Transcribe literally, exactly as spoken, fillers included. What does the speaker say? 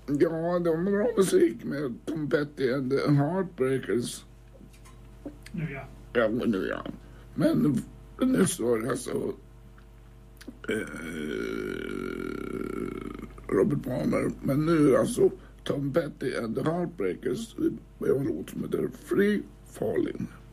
Ja, det var bra musik med Tom Petty and the Heartbreakers. Nu ja. Ja, nu ja. Men nyss var det alltså eh, Robert Palmer. Men nu alltså Tom Petty and the Heartbreakers med en låt som heter Free Falling.